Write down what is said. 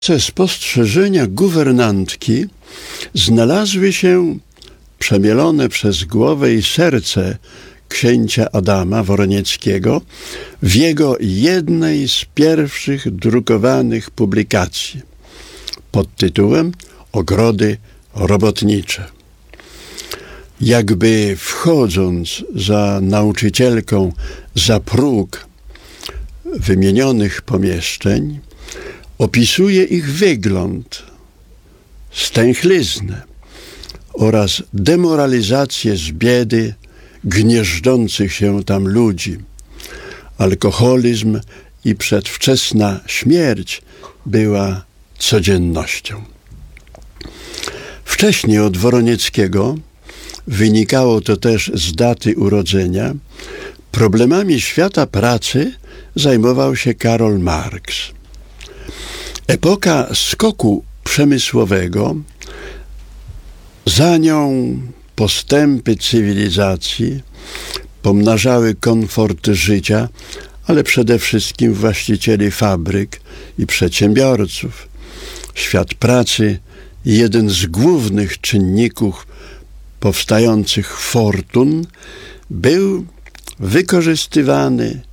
Spostrzeżenia guwernantki znalazły się przemielone przez głowę i serce księcia Adama Woronieckiego w jego jednej z pierwszych drukowanych publikacji pod tytułem Ogrody robotnicze. Jakby wchodząc za nauczycielką za próg wymienionych pomieszczeń, opisuje ich wygląd, stęchliznę oraz demoralizację z biedy gnieżdżących się tam ludzi. Alkoholizm i przedwczesna śmierć była codziennością. Wcześniej od Woronieckiego, wynikało to też z daty urodzenia, problemami świata pracy zajmował się Karol Marx. Epoka skoku przemysłowego, za nią postępy cywilizacji pomnażały komfort życia, ale przede wszystkim właścicieli fabryk i przedsiębiorców. Świat pracy, jeden z głównych czynników powstających fortun, był wykorzystywany